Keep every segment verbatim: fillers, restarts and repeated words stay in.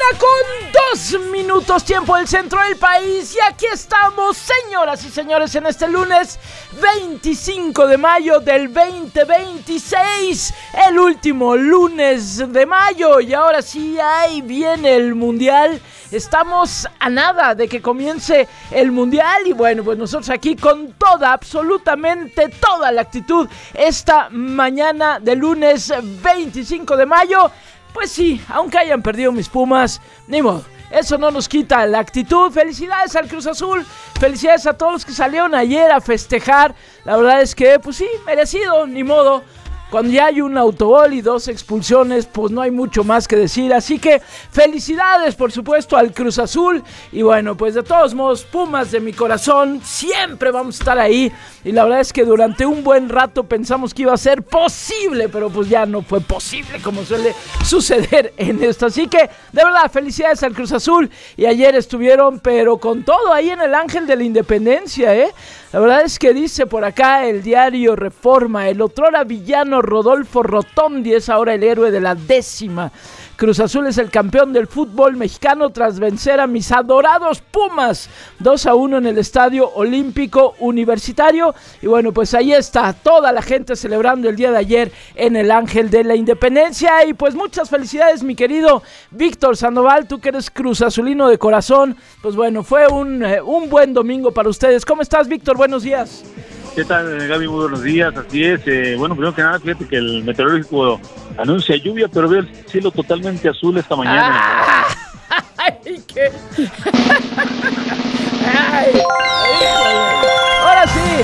con dos minutos, tiempo del centro del país. Y aquí estamos, señoras y señores, en este lunes veinticinco de mayo del veinte veintiséis. El último lunes de mayo. Y ahora sí, ahí viene el mundial. Estamos a nada de que comience el mundial. Y bueno, pues nosotros aquí con toda, absolutamente toda la actitud esta mañana de lunes veinticinco de mayo. Pues sí, aunque hayan perdido mis Pumas, ni modo, eso no nos quita la actitud. Felicidades al Cruz Azul, felicidades a todos los que salieron ayer a festejar. La verdad es que, pues sí, merecido, ni modo. Cuando ya hay un autogol y dos expulsiones, pues no hay mucho más que decir. Así que felicidades, por supuesto, al Cruz Azul. Y bueno, pues de todos modos, Pumas de mi corazón, siempre vamos a estar ahí. Y la verdad es que durante un buen rato pensamos que iba a ser posible, pero pues ya no fue posible, como suele suceder en esto. Así que, de verdad, felicidades al Cruz Azul. Y ayer estuvieron, pero con todo, ahí en el Ángel de la Independencia, ¿eh? La verdad es que dice por acá el diario Reforma, el otrora villano Rodolfo Rotondi es ahora el héroe de la décima. Cruz Azul es el campeón del fútbol mexicano tras vencer a mis adorados Pumas dos a uno en el Estadio Olímpico Universitario. Y bueno, pues ahí está toda la gente celebrando el día de ayer en el Ángel de la Independencia. Y pues muchas felicidades, mi querido Víctor Sandoval, tú que eres Cruz Azulino de corazón. Pues bueno, fue un, eh, un buen domingo para ustedes. ¿Cómo estás, Víctor? Buenos días. ¿Qué tal, Gaby? Muy buenos días, así es. Eh, bueno, primero que nada, fíjate que el meteorológico anuncia lluvia, pero veo el cielo totalmente azul esta mañana. ¡Ah! ¡Ay, qué! ¡Ay! ¡Ahora sí!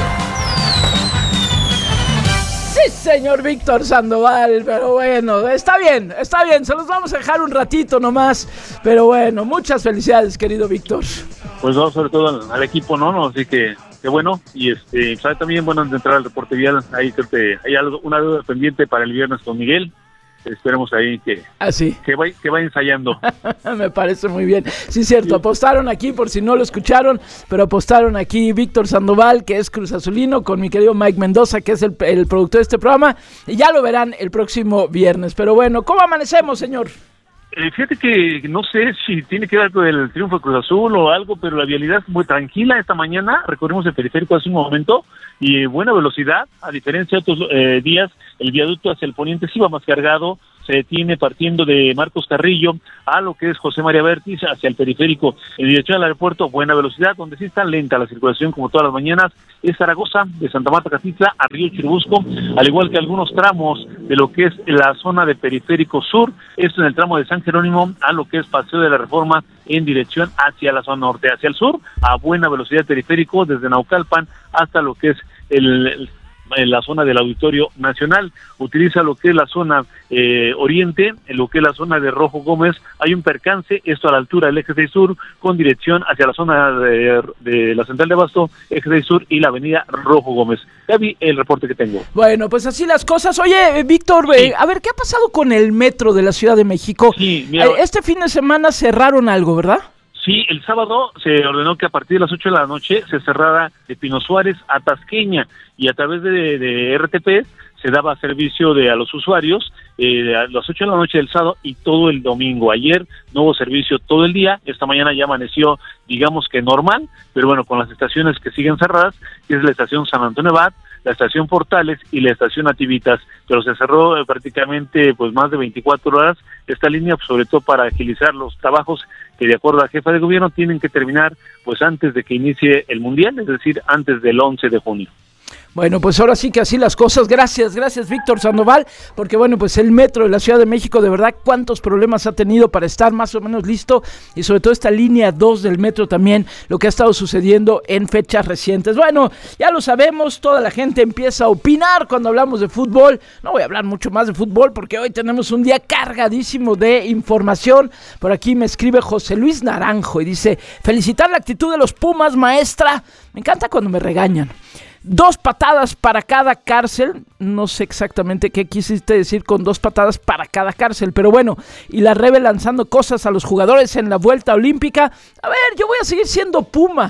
Sí, señor Víctor Sandoval, pero bueno, está bien, está bien, se los vamos a dejar un ratito nomás, pero bueno, muchas felicidades, querido Víctor. Pues no, sobre todo al, al equipo, ¿no? no así que... Qué bueno, y este, sabe también, bueno, antes de entrar al reporte vial, ahí creo que hay algo, una deuda pendiente para el viernes con Miguel. Esperemos ahí que, ¿Ah, sí? que, va, que va ensayando. Me parece muy bien. Sí, cierto, sí. Apostaron aquí, por si no lo escucharon, pero apostaron aquí Víctor Sandoval, que es Cruz Azulino, con mi querido Mike Mendoza, que es el, el productor de este programa, y ya lo verán el próximo viernes. Pero bueno, ¿cómo amanecemos, señor? Eh, fíjate que no sé si tiene que ver con el triunfo de Cruz Azul o algo, pero la vialidad es muy tranquila esta mañana. Recorrimos el periférico hace un momento y eh, buena velocidad, a diferencia de otros eh, días. El viaducto hacia el poniente sí va más cargado, se detiene partiendo de Marcos Carrillo a lo que es José María Vértiz hacia el periférico en dirección al aeropuerto, buena velocidad. Donde sí está lenta la circulación como todas las mañanas es Zaragoza, de Santa Marta Catitla a Río Churubusco, al igual que algunos tramos de lo que es la zona de periférico sur, esto en el tramo de San Jerónimo a lo que es Paseo de la Reforma en dirección hacia la zona norte, hacia el sur, a buena velocidad periférico desde Naucalpan hasta lo que es el, el en la zona del Auditorio Nacional. Utiliza lo que es la zona eh, oriente, en lo que es la zona de Rojo Gómez, hay un percance, esto a la altura del eje seis sur, con dirección hacia la zona de, de la central de Abasto, eje seis sur y la avenida Rojo Gómez. Ya vi el reporte que tengo. Bueno, pues así las cosas. Oye, Víctor, sí. eh, a ver, ¿qué ha pasado con el metro de la Ciudad de México? Sí, mira, eh, este fin de semana cerraron algo, ¿verdad? Sí, el sábado se ordenó que a partir de las ocho de la noche se cerrara de Pino Suárez a Tasqueña y a través de, de R T P se daba servicio de a los usuarios eh, a las ocho de la noche del sábado y todo el domingo. Ayer no hubo servicio todo el día, esta mañana ya amaneció, digamos que normal, pero bueno, con las estaciones que siguen cerradas, que es la estación San Antonio Abad, la estación Portales y la estación Nativitas, pero se cerró eh, prácticamente pues más de veinticuatro horas esta línea, pues, sobre todo para agilizar los trabajos que de acuerdo a la jefa de gobierno tienen que terminar pues antes de que inicie el Mundial, es decir, antes del once de junio. Bueno, pues ahora sí que así las cosas. Gracias, gracias Víctor Sandoval, porque bueno, pues el metro de la Ciudad de México, de verdad, cuántos problemas ha tenido para estar más o menos listo, y sobre todo esta línea dos del metro también, lo que ha estado sucediendo en fechas recientes. Bueno, ya lo sabemos, toda la gente empieza a opinar cuando hablamos de fútbol. No voy a hablar mucho más de fútbol porque hoy tenemos un día cargadísimo de información. Por aquí me escribe José Luis Naranjo y dice: felicitar la actitud de los Pumas, maestra. Me encanta cuando me regañan. Dos patadas para cada cárcel. No sé exactamente qué quisiste decir con dos patadas para cada cárcel, pero bueno. Y la Rebe lanzando cosas a los jugadores en la vuelta olímpica. A ver, yo voy a seguir siendo Puma.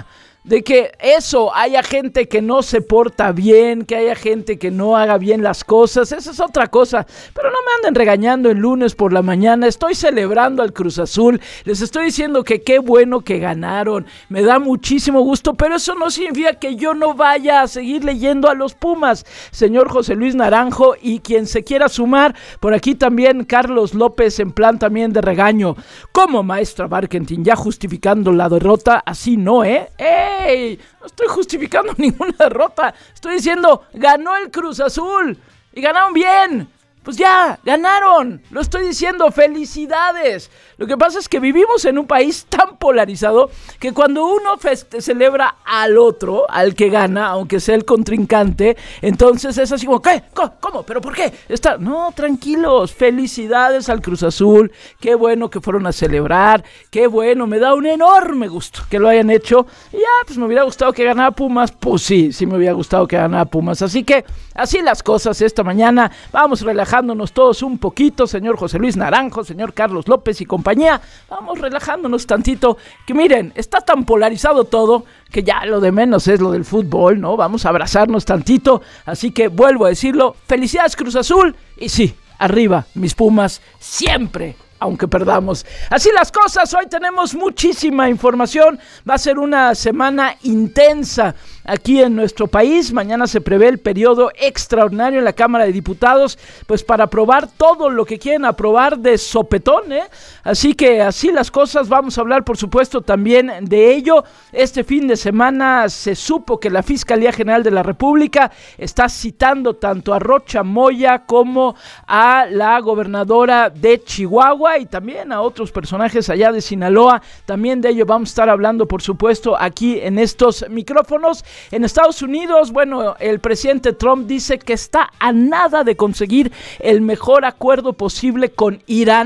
de que eso, haya gente que no se porta bien, que haya gente que no haga bien las cosas, esa es otra cosa, pero no me anden regañando el lunes por la mañana. Estoy celebrando al Cruz Azul, les estoy diciendo que qué bueno que ganaron, me da muchísimo gusto, pero eso no significa que yo no vaya a seguir leyendo a los Pumas, señor José Luis Naranjo, y quien se quiera sumar, por aquí también Carlos López en plan también de regaño. ¿Cómo, maestra Barkentin? Ya justificando la derrota, así no, ¿eh? ¡Eh! ¡Ey! No estoy justificando ninguna derrota. Estoy diciendo, ganó el Cruz Azul. Y ganaron bien. Pues ya, ganaron. Lo estoy diciendo, felicidades. Lo que pasa es que vivimos en un país tan polarizado que cuando uno feste- celebra al otro, al que gana, aunque sea el contrincante, entonces es así como, ¿qué? ¿Cómo? ¿Pero por qué? Está... No, tranquilos, felicidades al Cruz Azul. Qué bueno que fueron a celebrar. Qué bueno, me da un enorme gusto que lo hayan hecho. Y ya, pues me hubiera gustado que ganara Pumas. Pues sí, sí me hubiera gustado que ganara Pumas. Así que, así las cosas esta mañana. Vamos relajándonos todos un poquito, señor José Luis Naranjo, señor Carlos López y compañía. Vamos relajándonos tantito, que miren, está tan polarizado todo que ya lo de menos es lo del fútbol, ¿no? Vamos a abrazarnos tantito, así que vuelvo a decirlo, felicidades Cruz Azul, y sí, arriba mis Pumas siempre, aunque perdamos. Así las cosas, hoy tenemos muchísima información, va a ser una semana intensa aquí en nuestro país. Mañana se prevé el periodo extraordinario en la Cámara de Diputados, pues para aprobar todo lo que quieren aprobar de sopetón, ¿eh? Así que así las cosas, vamos a hablar por supuesto también de ello. Este fin de semana se supo que la Fiscalía General de la República está citando tanto a Rocha Moya como a la gobernadora de Chihuahua y también a otros personajes allá de Sinaloa. También de ello vamos a estar hablando por supuesto aquí en estos micrófonos. En Estados Unidos, bueno, el presidente Trump dice que está a nada de conseguir el mejor acuerdo posible con Irán,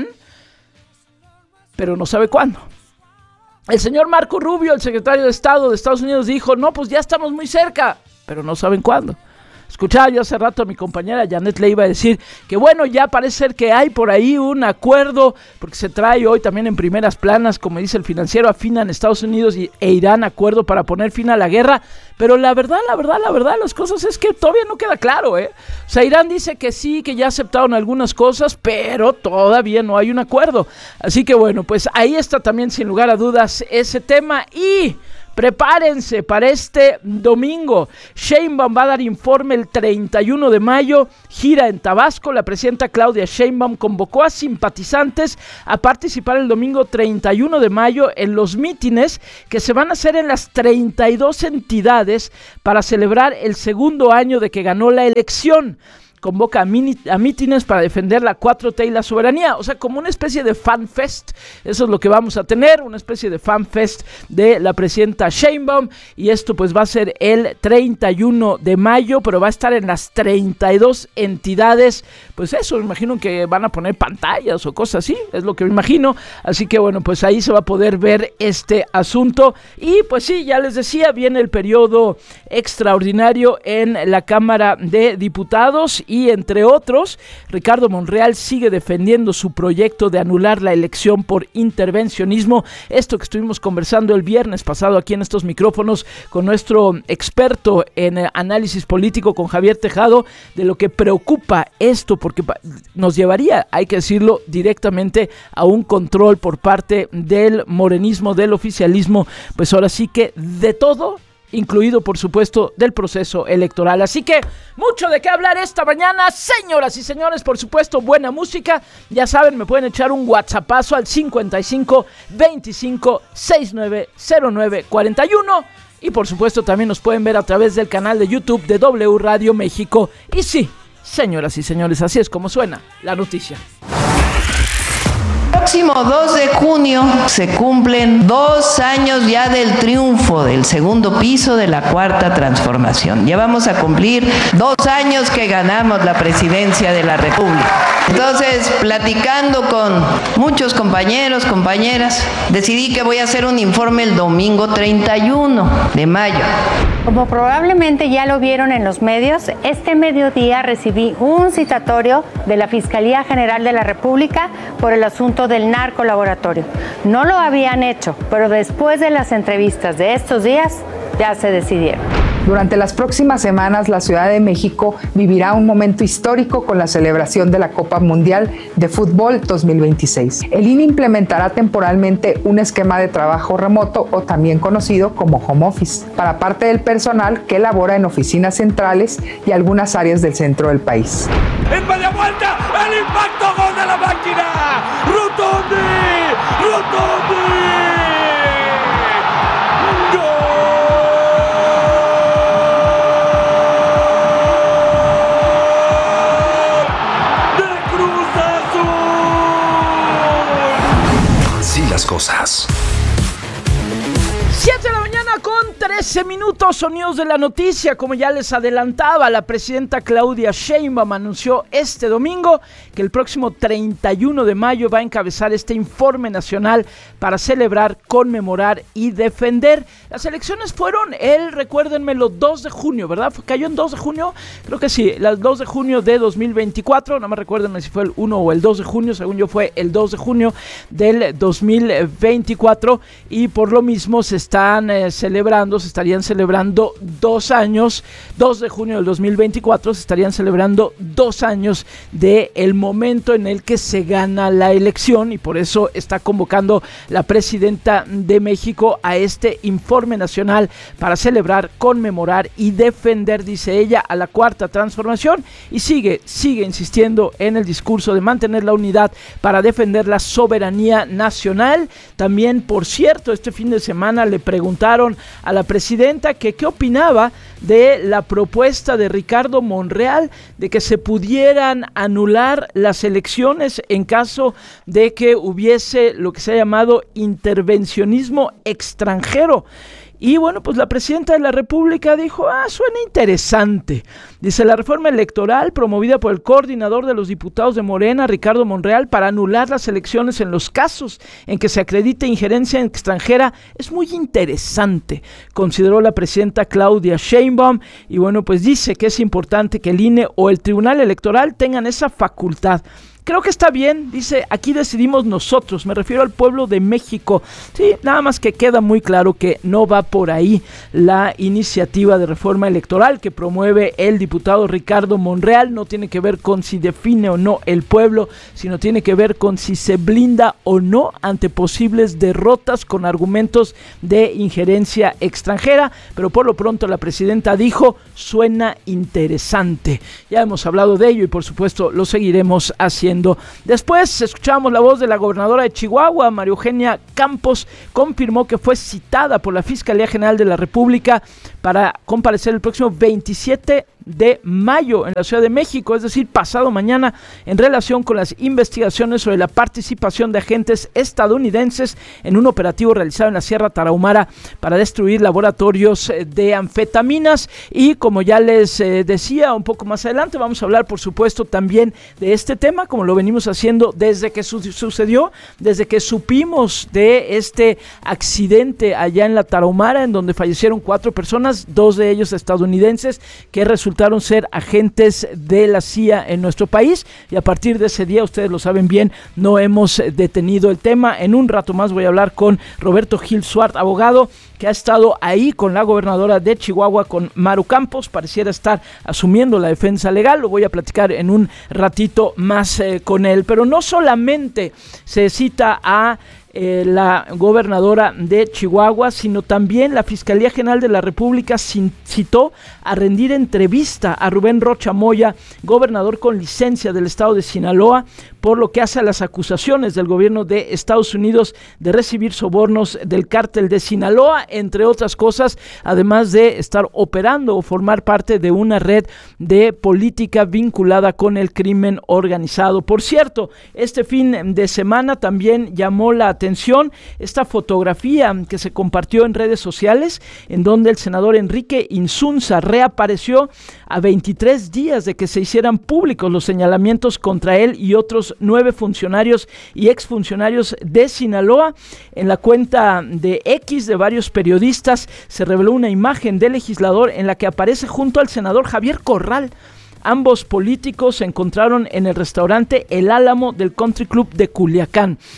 pero no sabe cuándo. El señor Marco Rubio, el secretario de Estado de Estados Unidos, dijo, no, pues ya estamos muy cerca, pero no saben cuándo. Escuchaba yo hace rato a mi compañera Janet le iba a decir que bueno, ya parece ser que hay por ahí un acuerdo, porque se trae hoy también en primeras planas, como dice el Financiero, afinan Estados Unidos y, e Irán acuerdo para poner fin a la guerra, pero la verdad, la verdad, la verdad, las cosas es que todavía no queda claro, ¿eh? O sea, Irán dice que sí, que ya aceptaron algunas cosas, pero todavía no hay un acuerdo. Así que bueno, pues ahí está también sin lugar a dudas ese tema y... prepárense para este domingo. Sheinbaum va a dar informe el treinta y uno de mayo, gira en Tabasco. La presidenta Claudia Sheinbaum convocó a simpatizantes a participar el domingo treinta y uno de mayo en los mítines que se van a hacer en las treinta y dos entidades para celebrar el segundo año de que ganó la elección. Convoca a, mini, a mítines para defender la cuatro T y la soberanía, o sea, como una especie de fan fest. Eso es lo que vamos a tener, una especie de fan fest de la presidenta Sheinbaum, y esto pues va a ser el treinta y uno de mayo, pero va a estar en las treinta y dos entidades. Pues eso, me imagino que van a poner pantallas o cosas así, es lo que me imagino. Así que bueno, pues ahí se va a poder ver este asunto. Y pues sí, ya les decía, viene el periodo extraordinario en la Cámara de Diputados. Y entre otros, Ricardo Monreal sigue defendiendo su proyecto de anular la elección por intervencionismo. Esto que estuvimos conversando el viernes pasado aquí en estos micrófonos con nuestro experto en análisis político, con Javier Tejado, de lo que preocupa esto, porque nos llevaría, hay que decirlo, directamente a un control por parte del morenismo, del oficialismo, pues ahora sí que de todo, incluido por supuesto del proceso electoral. Así que mucho de qué hablar esta mañana, señoras y señores. Por supuesto, buena música, ya saben, me pueden echar un whatsappazo al cincuenta y cinco veinticinco sesenta y nueve cero nueve cuarenta y uno, y por supuesto también nos pueden ver a través del canal de YouTube de W Radio México. Y sí, señoras y señores, así es como suena la noticia. Próximo dos de junio se cumplen dos años ya del triunfo del segundo piso de la Cuarta Transformación. Ya vamos a cumplir dos años que ganamos la presidencia de la República. Entonces, platicando con muchos compañeros, compañeras, decidí que voy a hacer un informe el domingo treinta y uno de mayo. Como probablemente ya lo vieron en los medios, este mediodía recibí un citatorio de la Fiscalía General de la República por el asunto del narcolaboratorio. No lo habían hecho, pero después de las entrevistas de estos días, ya se decidieron. Durante las próximas semanas, la Ciudad de México vivirá un momento histórico con la celebración de la Copa Mundial de Fútbol dos mil veintiséis. El I N E implementará temporalmente un esquema de trabajo remoto, o también conocido como home office, para parte del personal que labora en oficinas centrales y algunas áreas del centro del país. En media vuelta, el impacto, gol de la máquina. Rotondi, Rotondi. Cosas. siete de la mañana con trece minutos, sonidos de la noticia. Como ya les adelantaba, la presidenta Claudia Sheinbaum anunció este domingo que el próximo treinta y uno de mayo va a encabezar este informe nacional para celebrar, conmemorar y defender. Las elecciones fueron el, recuérdenmelo, dos de junio, ¿verdad? ¿Cayó en dos de junio? Creo que sí, las dos de junio de dos mil veinticuatro, no me recuerden si fue el uno o el dos de junio, según yo fue el dos de junio del dos mil veinticuatro, y por lo mismo se están eh, celebrando, se estarían celebrando dos años, dos de junio del dos mil veinticuatro, se estarían celebrando dos años del momento en el que se gana la elección, y por eso está convocando la presidenta de México a este informe nacional para celebrar, conmemorar y defender, dice ella, a la cuarta transformación, y sigue, sigue insistiendo en el discurso de mantener la unidad para defender la soberanía nacional. También, por cierto, este fin de semana le preguntaron a la presidenta que qué opinaba de la propuesta de Ricardo Monreal de que se pudieran anular las elecciones en caso de que hubiese lo que se ha llamado intervencionismo extranjero. Y bueno, pues la presidenta de la República dijo, ah, suena interesante. Dice, la reforma electoral promovida por el coordinador de los diputados de Morena, Ricardo Monreal, para anular las elecciones en los casos en que se acredite injerencia extranjera, es muy interesante, consideró la presidenta Claudia Sheinbaum. Y bueno, pues dice que es importante que el I N E o el Tribunal Electoral tengan esa facultad. Creo que está bien, dice, aquí decidimos nosotros, me refiero al pueblo de México. Sí, nada más que queda muy claro que no va por ahí la iniciativa de reforma electoral que promueve el diputado Ricardo Monreal. No tiene que ver con si define o no el pueblo, sino tiene que ver con si se blinda o no ante posibles derrotas con argumentos de injerencia extranjera. Pero por lo pronto la presidenta dijo, suena interesante. Ya hemos hablado de ello y por supuesto lo seguiremos haciendo. Después escuchamos la voz de la gobernadora de Chihuahua, María Eugenia Campos, confirmó que fue citada por la Fiscalía General de la República para comparecer el próximo veintisiete de mayo en la Ciudad de México, es decir, pasado mañana, en relación con las investigaciones sobre la participación de agentes estadounidenses en un operativo realizado en la Sierra Tarahumara para destruir laboratorios de anfetaminas. Y como ya les eh, decía, un poco más adelante vamos a hablar, por supuesto, también de este tema, como lo venimos haciendo desde que su- sucedió, desde que supimos de este accidente allá en la Tarahumara, en donde fallecieron cuatro personas, dos de ellos estadounidenses, que resultaron ser agentes de la C I A en nuestro país, y a partir de ese día, ustedes lo saben bien, no hemos detenido el tema. En un rato más voy a hablar con Roberto Gil Suart, abogado, que ha estado ahí con la gobernadora de Chihuahua, con Maru Campos, pareciera estar asumiendo la defensa legal. Lo voy a platicar en un ratito más eh, con él, pero no solamente se cita a Eh, la gobernadora de Chihuahua, sino también la Fiscalía General de la República citó a rendir entrevista a Rubén Rocha Moya, gobernador con licencia del estado de Sinaloa, por lo que hace a las acusaciones del gobierno de Estados Unidos de recibir sobornos del cártel de Sinaloa, entre otras cosas, además de estar operando o formar parte de una red de política vinculada con el crimen organizado. Por cierto, este fin de semana también llamó la atención esta fotografía que se compartió en redes sociales, en donde el senador Enrique Insunza reapareció a veintitrés días de que se hicieran públicos los señalamientos contra él y otros nueve funcionarios y exfuncionarios de Sinaloa. En la cuenta de X de varios periodistas se reveló una imagen del legislador en la que aparece junto al senador Javier Corral. Ambos políticos se encontraron en el restaurante El Álamo del Country Club de Culiacán.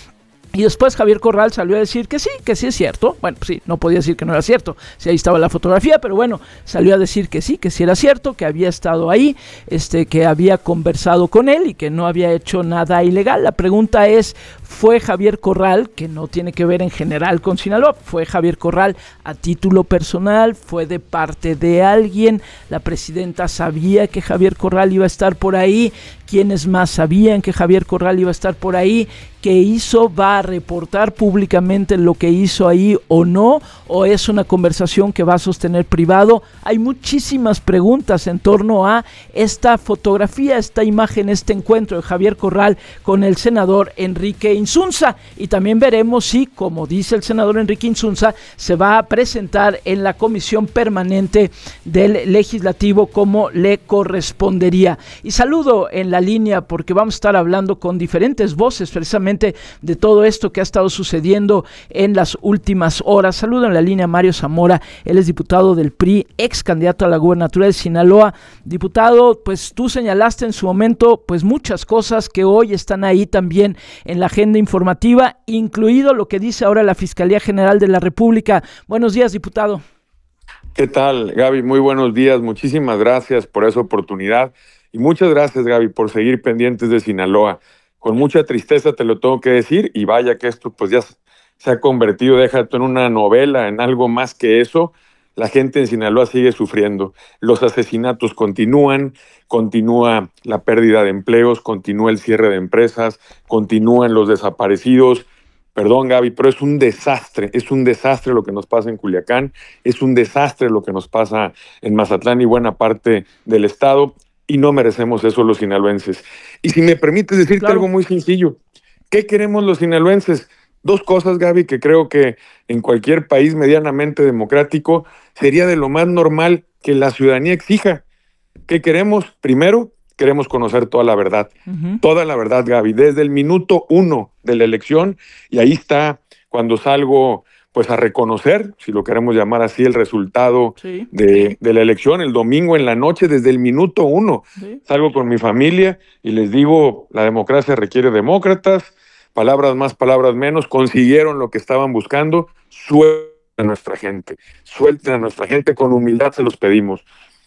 Y después Javier Corral salió a decir que sí, que sí es cierto. Bueno, pues sí, no podía decir que no era cierto, si ahí estaba la fotografía, pero bueno, salió a decir que sí, que sí era cierto, que había estado ahí, este, que había conversado con él y que no había hecho nada ilegal. La pregunta es, ¿fue Javier Corral, que no tiene que ver en general con Sinaloa, fue Javier Corral a título personal, fue de parte de alguien? La presidenta sabía que Javier Corral iba a estar por ahí. ¿Quiénes más sabían que Javier Corral iba a estar por ahí? ¿Qué hizo? ¿Va a reportar públicamente lo que hizo ahí o no? ¿O es una conversación que va a sostener privado? Hay muchísimas preguntas en torno a esta fotografía, esta imagen, este encuentro de Javier Corral con el senador Enrique Insunza. Y también veremos si, como dice el senador Enrique Insunza, se va a presentar en la comisión permanente del legislativo como le correspondería. Y saludo en la línea porque vamos a estar hablando con diferentes voces precisamente de todo esto que ha estado sucediendo en las últimas horas. Saludo en la línea a Mario Zamora, él es diputado del P R I, ex candidato a la gubernatura de Sinaloa. Diputado, pues tú señalaste en su momento pues muchas cosas que hoy están ahí también en la agenda informativa, incluido lo que dice ahora la Fiscalía General de la República. Buenos días, diputado. ¿Qué tal, Gaby? Muy buenos días, muchísimas gracias por esa oportunidad y muchas gracias, Gaby, por seguir pendientes de Sinaloa. Con mucha tristeza te lo tengo que decir, y vaya que esto pues ya se ha convertido, déjate, en una novela, en algo más que eso. La gente en Sinaloa sigue sufriendo. Los asesinatos continúan, continúa la pérdida de empleos, continúa el cierre de empresas, continúan los desaparecidos. Perdón, Gaby, pero es un desastre, es un desastre lo que nos pasa en Culiacán, es un desastre lo que nos pasa en Mazatlán y buena parte del estado. Y no merecemos eso los sinaloenses. Y si me permites decirte claro. algo muy sencillo, ¿qué queremos los sinaloenses? Dos cosas, Gaby, que creo que en cualquier país medianamente democrático sería de lo más normal que la ciudadanía exija. ¿Qué queremos? Primero, queremos conocer toda la verdad. Uh-huh. Toda la verdad, Gaby, desde el minuto uno de la elección, y ahí está cuando salgo pues a reconocer, si lo queremos llamar así, el resultado sí. de, de la elección, el domingo en la noche, desde el minuto uno. Sí. Salgo con mi familia y les digo, la democracia requiere demócratas, palabras más, palabras menos, consiguieron lo que estaban buscando, suelten a nuestra gente, suelten a nuestra gente, con humildad se los pedimos.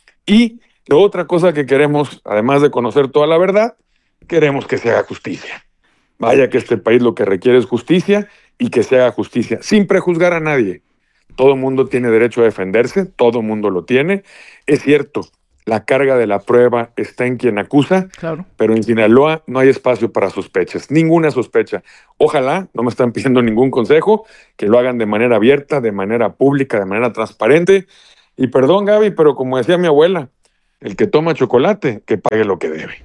Y la otra cosa que queremos, además de conocer toda la verdad, queremos que se haga justicia. Vaya que este país lo que requiere es justicia, y que se haga justicia, sin prejuzgar a nadie. Todo mundo tiene derecho a defenderse, todo mundo lo tiene. Es cierto, la carga de la prueba está en quien acusa, claro. pero en Sinaloa no hay espacio para sospechas, ninguna sospecha. Ojalá, no me están pidiendo ningún consejo, que lo hagan de manera abierta, de manera pública, de manera transparente. Y perdón, Gaby, pero como decía mi abuela, el que toma chocolate, que pague lo que debe.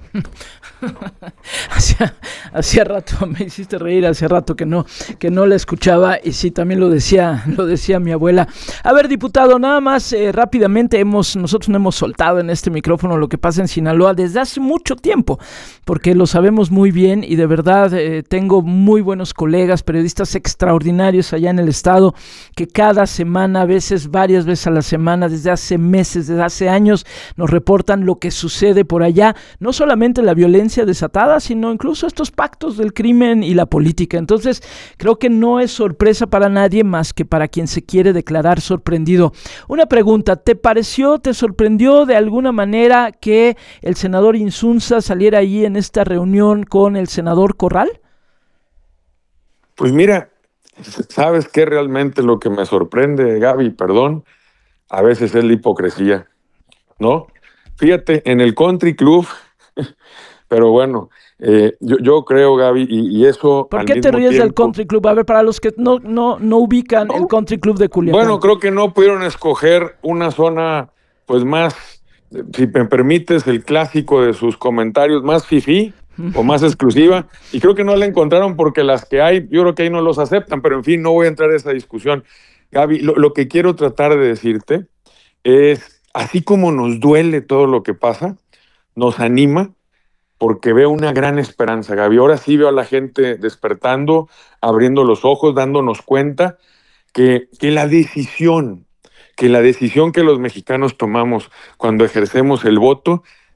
hacía, hacía rato, me hiciste reír, hace rato que no, que no la escuchaba, y sí, también lo decía, lo decía mi abuela. A ver, diputado, nada más eh, rápidamente, hemos, nosotros no hemos soltado en este micrófono lo que pasa en Sinaloa desde hace mucho tiempo, porque lo sabemos muy bien, y de verdad eh, tengo muy buenos colegas, periodistas extraordinarios allá en el estado, que cada semana, a veces varias veces a la semana, desde hace meses, desde hace años, nos reportan lo que sucede por allá, no solamente la violencia desatada, sino incluso estos pactos del crimen y la política. Entonces, creo que no es sorpresa para nadie más que para quien se quiere declarar sorprendido. Una pregunta, ¿te pareció, te sorprendió de alguna manera que el senador Insunza saliera allí en esta reunión con el senador Corral? Pues mira, ¿sabes qué realmente lo que me sorprende, Gaby? Perdón, a veces es la hipocresía, ¿no? Fíjate, en el Country Club, pero bueno, eh, yo, yo creo, Gaby, y, y eso... ¿Por qué te ríes tiempo, del Country Club? A ver, para los que no, no, no ubican no, el Country Club de Culiacán. Bueno, creo que no pudieron escoger una zona, pues más, si me permites, el clásico de sus comentarios, más fifí o más exclusiva, y creo que no la encontraron porque las que hay, yo creo que ahí no los aceptan, pero en fin, no voy a entrar en esa discusión. Gaby, lo, lo que quiero tratar de decirte es... Así como nos duele todo lo que pasa, nos anima porque veo una gran esperanza, Gaby. Ahora sí veo a la gente despertando, abriendo los ojos, dándonos cuenta que, que la decisión, que la decisión que los mexicanos tomamos cuando ejercemos el voto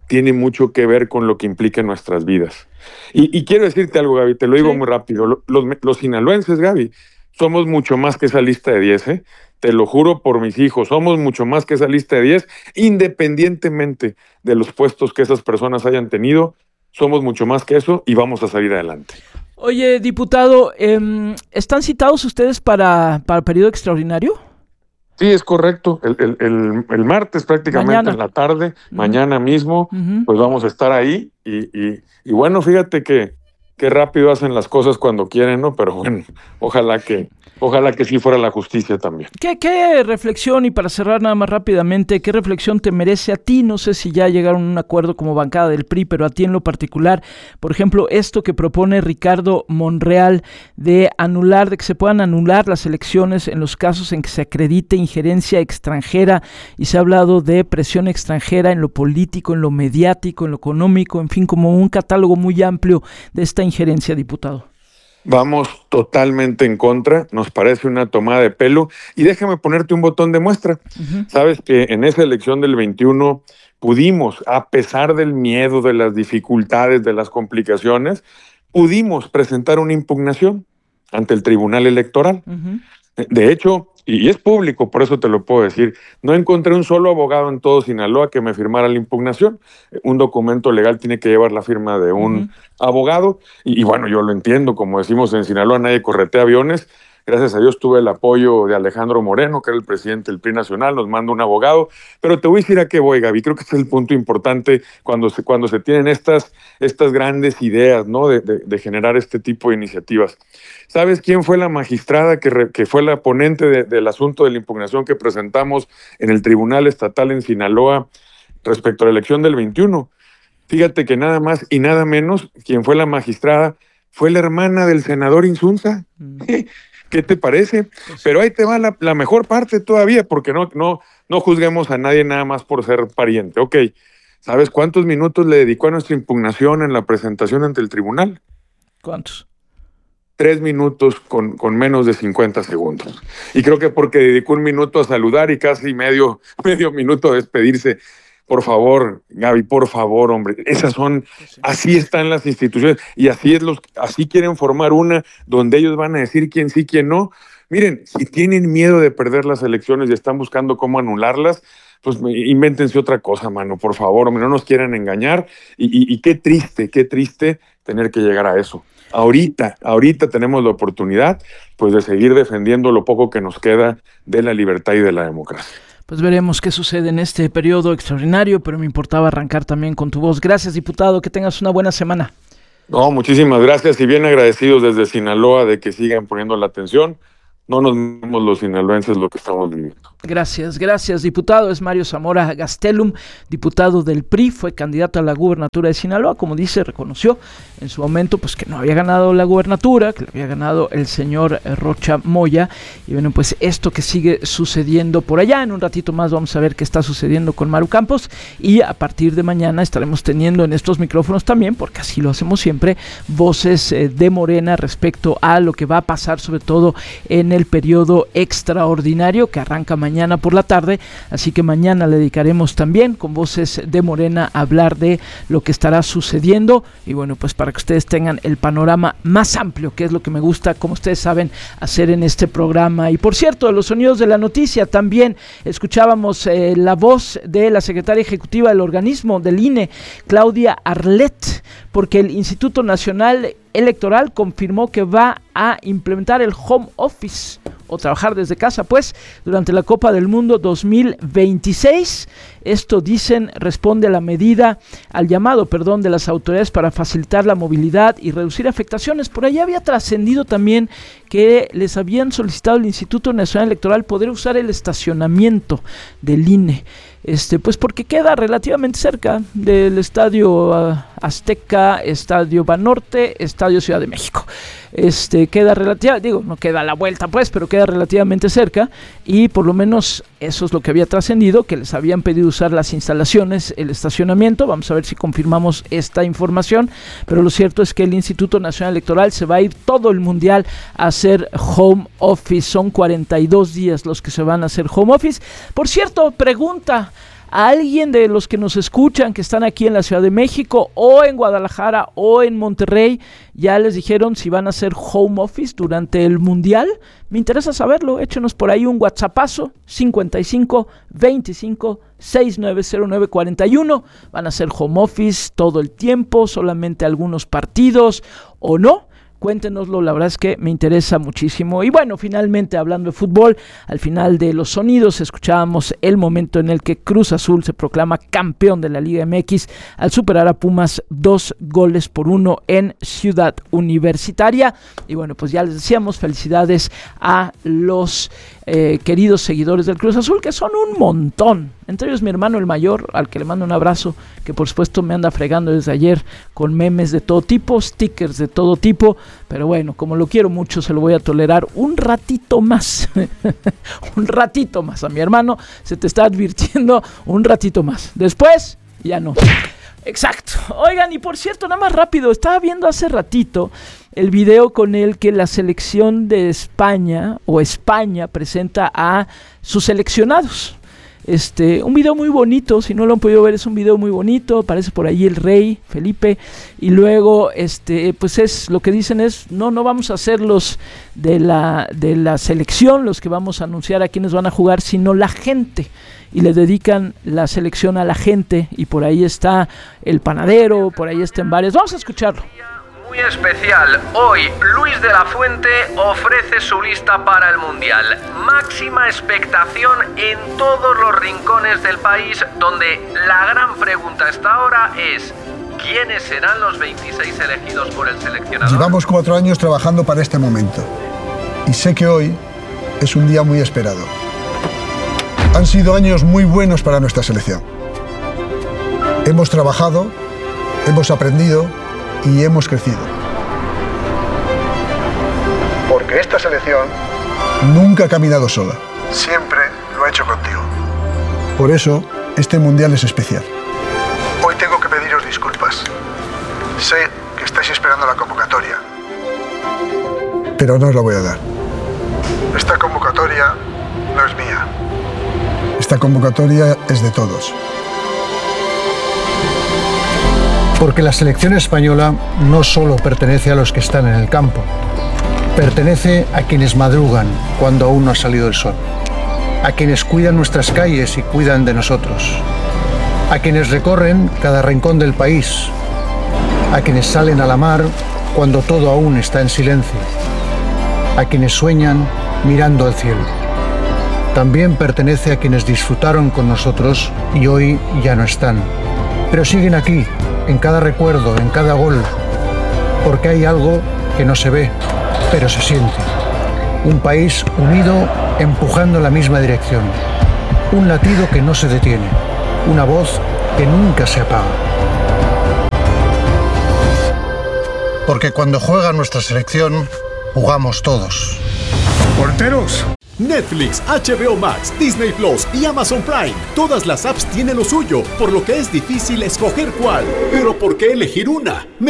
tiene mucho que ver con lo que implica en nuestras vidas. Y, y quiero decirte algo, Gaby, te lo digo sí. muy rápido. Los, los sinaloenses, Gaby, somos mucho más que esa lista de diez, ¿eh? Te lo juro por mis hijos, somos mucho más que esa lista de diez, independientemente de los puestos que esas personas hayan tenido, somos mucho más que eso y vamos a salir adelante. Oye, diputado, eh, ¿están citados ustedes para, para periodo extraordinario? Sí, es correcto. El, el, el, el martes prácticamente mañana. En la tarde, uh-huh. mañana mismo, uh-huh. pues vamos a estar ahí y, y, y bueno, fíjate que qué rápido hacen las cosas cuando quieren, ¿no? Pero bueno, ojalá que ojalá que sí fuera la justicia también. ¿Qué, qué reflexión, y para cerrar nada más rápidamente, qué reflexión te merece a ti? No sé si ya llegaron a un acuerdo como bancada del P R I, pero a ti en lo particular, por ejemplo, esto que propone Ricardo Monreal de anular, de que se puedan anular las elecciones en los casos en que se acredite injerencia extranjera, y se ha hablado de presión extranjera en lo político, en lo mediático, en lo económico, en fin, como un catálogo muy amplio de esta injerencia, diputado. Vamos totalmente en contra, nos parece una tomada de pelo, y déjame ponerte un botón de muestra. Uh-huh. Sabes que en esa elección del veintiuno pudimos, a pesar del miedo, de las dificultades, de las complicaciones, pudimos presentar una impugnación ante el Tribunal Electoral. Uh-huh. De hecho, y es público, por eso te lo puedo decir, no encontré un solo abogado en todo Sinaloa que me firmara la impugnación. Un documento legal tiene que llevar la firma de un uh-huh. abogado, y, y bueno, yo lo entiendo, como decimos en Sinaloa, nadie corretea aviones. Gracias a Dios tuve el apoyo de Alejandro Moreno, que era el presidente del P R I nacional, nos manda un abogado, pero te voy a decir a qué voy, Gaby. Creo que este es el punto importante cuando se, cuando se tienen estas, estas grandes ideas, ¿no? de, de, de generar este tipo de iniciativas. ¿Sabes quién fue la magistrada que, re, que fue la ponente de, del asunto de la impugnación que presentamos en el Tribunal Estatal en Sinaloa respecto a la elección del veintiuno? Fíjate que nada más y nada menos, quien fue la magistrada fue la hermana del senador Insunza. Mm. ¿Qué te parece? Pero ahí te va la, la mejor parte todavía, porque no, no, no juzguemos a nadie nada más por ser pariente. Ok, ¿sabes cuántos minutos le dedicó a nuestra impugnación en la presentación ante el tribunal? ¿Cuántos? Tres minutos con, con menos de cincuenta segundos. Y creo que porque dedicó un minuto a saludar y casi medio, medio minuto a despedirse. Por favor, Gaby, por favor, hombre, esas son, así están las instituciones, y así es los, así quieren formar una donde ellos van a decir quién sí, quién no. Miren, si tienen miedo de perder las elecciones y están buscando cómo anularlas, pues invéntense otra cosa, mano, por favor, hombre, no nos quieran engañar, y, y, y qué triste, qué triste tener que llegar a eso. Ahorita, ahorita tenemos la oportunidad, pues, de seguir defendiendo lo poco que nos queda de la libertad y de la democracia. Pues veremos qué sucede en este periodo extraordinario, pero me importaba arrancar también con tu voz. Gracias, diputado, que tengas una buena semana. No, muchísimas gracias y bien agradecidos desde Sinaloa de que sigan poniendo la atención. No nos vemos los sinaloenses lo que estamos viviendo. Gracias, gracias, diputado. Es Mario Zamora Gastelum, diputado del P R I, fue candidato a la gubernatura de Sinaloa. Como dice, reconoció en su momento pues que no había ganado la gubernatura, que le había ganado el señor Rocha Moya. Y bueno, pues esto que sigue sucediendo por allá. En un ratito más vamos a ver qué está sucediendo con Maru Campos, y a partir de mañana estaremos teniendo en estos micrófonos también, porque así lo hacemos siempre, voces eh, de Morena respecto a lo que va a pasar, sobre todo en el periodo extraordinario que arranca mañana por la tarde, así que mañana le dedicaremos también con voces de Morena a hablar de lo que estará sucediendo, y bueno, pues para que ustedes tengan el panorama más amplio, que es lo que me gusta, como ustedes saben, hacer en este programa. Y por cierto, los sonidos de la noticia, también escuchábamos eh, la voz de la secretaria ejecutiva del organismo del I N E, Claudia Arlet, porque el Instituto Nacional Electoral confirmó que va a implementar el home office o trabajar desde casa, pues, durante la Copa del Mundo dos mil veintiséis. Esto, dicen, responde a la medida, al llamado, perdón, de las autoridades para facilitar la movilidad y reducir afectaciones. Por ahí había trascendido también que les habían solicitado al Instituto Nacional Electoral poder usar el estacionamiento del I N E. Este, pues porque queda relativamente cerca del Estadio uh, Azteca, Estadio Banorte, Estadio Ciudad de México. Este, queda relativamente, digo, no queda a la vuelta pues, pero queda relativamente cerca, y por lo menos eso es lo que había trascendido, que les habían pedido usar las instalaciones, el estacionamiento. Vamos a ver si confirmamos esta información, pero lo cierto es que el Instituto Nacional Electoral se va a ir todo el mundial a hacer home office. Son cuarenta y dos días los que se van a hacer home office. Por cierto, pregunta a alguien de los que nos escuchan que están aquí en la Ciudad de México o en Guadalajara o en Monterrey, ya les dijeron si van a hacer home office durante el Mundial. Me interesa saberlo, échenos por ahí un WhatsAppazo, cincuenta y cinco, veinticinco, sesenta y nueve cero nueve cuarenta y uno. ¿Van a hacer home office todo el tiempo, solamente algunos partidos o no? Cuéntenoslo, la verdad es que me interesa muchísimo. Y bueno, finalmente hablando de fútbol, al final de los sonidos escuchábamos el momento en el que Cruz Azul se proclama campeón de la Liga M X al superar a Pumas dos goles por uno en Ciudad Universitaria. Y bueno, pues ya les decíamos, felicidades a los eh, queridos seguidores del Cruz Azul, que son un montón. Entre ellos mi hermano el mayor, al que le mando un abrazo, que por supuesto me anda fregando desde ayer con memes de todo tipo, stickers de todo tipo, pero bueno, como lo quiero mucho, se lo voy a tolerar un ratito más, un ratito más a mi hermano, se te está advirtiendo un ratito más, después ya no. Exacto. Oigan, y por cierto, nada más rápido, estaba viendo hace ratito el video con el que la selección de España, o España, presenta a sus seleccionados. Este, un video muy bonito, si no lo han podido ver, es un video muy bonito, aparece por ahí el rey Felipe, y luego este, pues es, lo que dicen es, no, no vamos a ser los de la, de la selección, los que vamos a anunciar a quienes van a jugar, sino la gente, y le dedican la selección a la gente, y por ahí está el panadero, por ahí están varios, vamos a escucharlo. Muy especial, hoy Luis de la Fuente ofrece su lista para el Mundial. Máxima expectación en todos los rincones del país, donde la gran pregunta hasta ahora es: ¿quiénes serán los veintiséis elegidos por el seleccionador? Llevamos cuatro años trabajando para este momento y sé que hoy es un día muy esperado. Han sido años muy buenos para nuestra selección. Hemos trabajado, hemos aprendido y hemos crecido. Porque esta selección nunca ha caminado sola. Siempre lo ha hecho contigo. Por eso, este Mundial es especial. Hoy tengo que pediros disculpas. Sé que estáis esperando la convocatoria, pero no os la voy a dar. Esta convocatoria no es mía. Esta convocatoria es de todos. Porque la selección española no solo pertenece a los que están en el campo, pertenece a quienes madrugan cuando aún no ha salido el sol, a quienes cuidan nuestras calles y cuidan de nosotros, a quienes recorren cada rincón del país, a quienes salen a la mar cuando todo aún está en silencio, a quienes sueñan mirando al cielo. También pertenece a quienes disfrutaron con nosotros y hoy ya no están, pero siguen aquí, en cada recuerdo, en cada gol, porque hay algo que no se ve, pero se siente. Un país unido, empujando en la misma dirección. Un latido que no se detiene. Una voz que nunca se apaga. Porque cuando juega nuestra selección, jugamos todos. ¡Porteros! Netflix, H B O Max, Disney Plus y Amazon Prime. Todas las apps tienen lo suyo, por lo que es difícil escoger cuál. Pero ¿por qué elegir una?